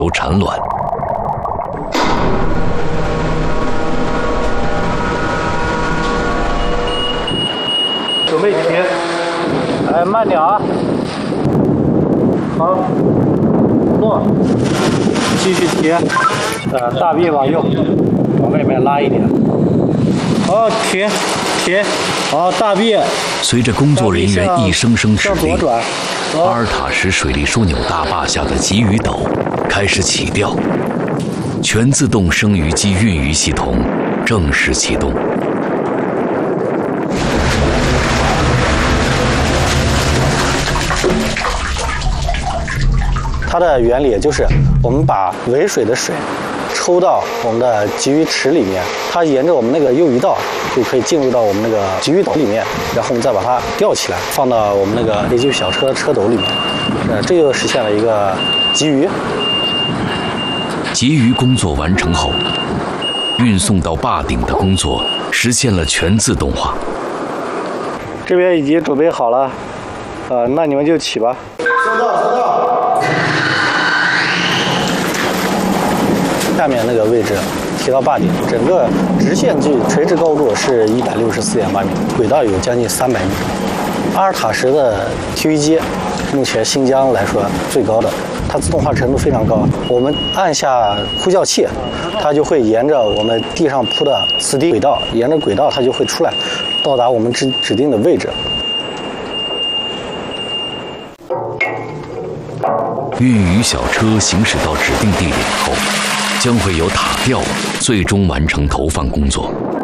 产卵。 准备停，哎，慢点啊！好，落，继续提，大臂往右，往外面拉一点。好，停，好，大臂。 随着工作人员一声声指令，阿尔塔什水利枢纽大坝下的鲫鱼斗开始起吊，全自动生鱼机运鱼系统正式启动。 它的原理就是我们把尾水的水抽到我们的鲫鱼池里面，它沿着我们那个幼鱼道就可以进入到我们那个鲫鱼斗里面，然后我们再把它吊起来，放到我们那个 A9 小车车斗里面，这就实现了一个鲫鱼。 鲫鱼工作完成后，运送到坝顶的工作实现了全自动化。 这边已经准备好了，那你们就起吧。收到。下面那个位置提到坝顶，整个直线距垂直高度是164.8米，轨道有将近300米。阿尔塔什的提鱼机目前新疆来说最高的，它自动化程度非常高。我们按下呼叫器，它就会沿着我们地上铺的磁滴轨道，沿着轨道它就会出来，到达我们指定的位置。 运鱼小车行驶到指定地点后，将会由塔吊最终完成投放工作。